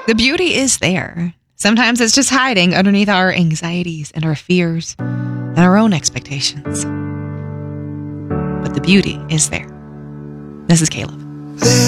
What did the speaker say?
The beauty is there. Sometimes it's just hiding underneath our anxieties and our fears and our own expectations. But the beauty is there. This is Caleb.